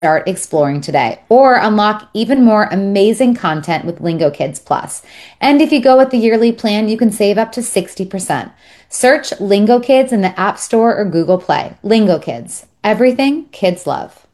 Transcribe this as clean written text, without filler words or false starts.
Start exploring today or unlock even more amazing content with Lingo Kids Plus. And if you go with the yearly plan, you can save up to 60%. Search Lingo Kids in the App Store or Google Play. Lingo Kids, everything kids love.